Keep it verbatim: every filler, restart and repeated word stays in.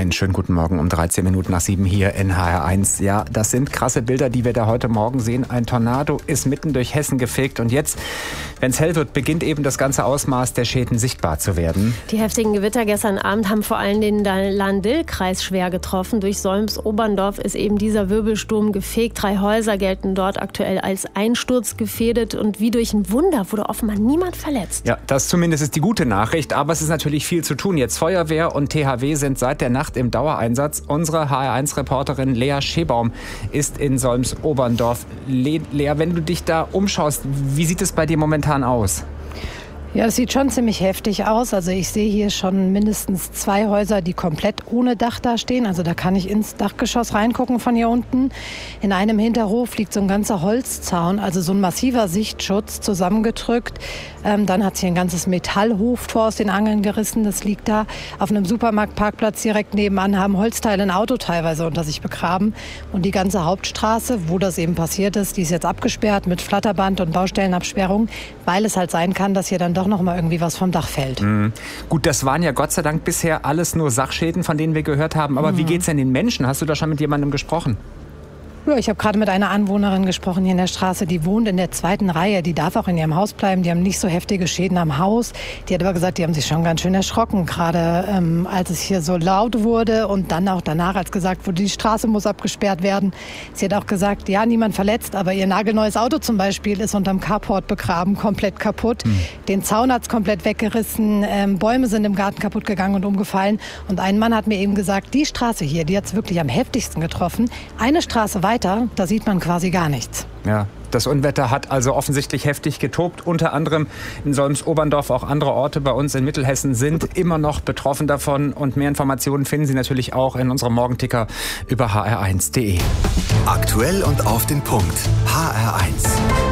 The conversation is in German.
Einen schönen guten Morgen um dreizehn Minuten nach sieben hier in H R eins. Ja, das sind krasse Bilder, die wir da heute Morgen sehen. Ein Tornado ist mitten durch Hessen gefegt und jetzt, wenn es hell wird, beginnt eben das ganze Ausmaß der Schäden sichtbar zu werden. Die heftigen Gewitter gestern Abend haben vor allem den Lahn-Dill-Kreis schwer getroffen. Durch Solms-Oberndorf ist eben dieser Wirbelsturm gefegt. Drei Häuser gelten dort aktuell als einsturzgefährdet und wie durch ein Wunder wurde offenbar niemand verletzt. Ja, das zumindest ist die gute Nachricht, aber es ist natürlich viel zu tun. Jetzt Feuerwehr und T H W sind seit der Nacht im Dauereinsatz. Unsere H R eins Reporterin Lea Schebaum ist in Solms-Oberndorf. Le- Lea, wenn du dich da umschaust, wie sieht es bei dir momentan aus? Ja, das sieht schon ziemlich heftig aus. Also ich sehe hier schon mindestens zwei Häuser, die komplett ohne Dach da stehen. Also da kann ich ins Dachgeschoss reingucken von hier unten. In einem Hinterhof liegt so ein ganzer Holzzaun, also so ein massiver Sichtschutz zusammengedrückt. Ähm, dann hat sich ein ganzes Metallhoftor aus den Angeln gerissen. Das liegt da auf einem Supermarktparkplatz direkt nebenan, haben Holzteile ein Auto teilweise unter sich begraben. Und die ganze Hauptstraße, wo das eben passiert ist, die ist jetzt abgesperrt mit Flatterband und Baustellenabsperrung, weil es halt sein kann, dass hier dann doch noch mal irgendwie was vom Dach fällt. Mhm. Gut, das waren ja Gott sei Dank bisher alles nur Sachschäden, von denen wir gehört haben. Aber mhm. wie geht's denn den Menschen? Hast du da schon mit jemandem gesprochen? Ja, ich habe gerade mit einer Anwohnerin gesprochen hier in der Straße, die wohnt in der zweiten Reihe. Die darf auch in ihrem Haus bleiben. Die haben nicht so heftige Schäden am Haus. Die hat aber gesagt, die haben sich schon ganz schön erschrocken, gerade ähm, als es hier so laut wurde und dann auch danach, als gesagt wurde, die Straße muss abgesperrt werden. Sie hat auch gesagt, ja, niemand verletzt, aber ihr nagelneues Auto zum Beispiel ist unterm Carport begraben, komplett kaputt. Mhm. Den Zaun hat's komplett weggerissen, ähm, Bäume sind im Garten kaputt gegangen und umgefallen. Und ein Mann hat mir eben gesagt, die Straße hier, die hat's wirklich am heftigsten getroffen. Eine Straße weiter Weiter, da sieht man quasi gar nichts. Ja, das Unwetter hat also offensichtlich heftig getobt. Unter anderem in Solms-Oberndorf, auch andere Orte bei uns in Mittelhessen sind immer noch betroffen davon. Und mehr Informationen finden Sie natürlich auch in unserem Morgenticker über h r eins punkt d e. Aktuell und auf den Punkt. H R eins.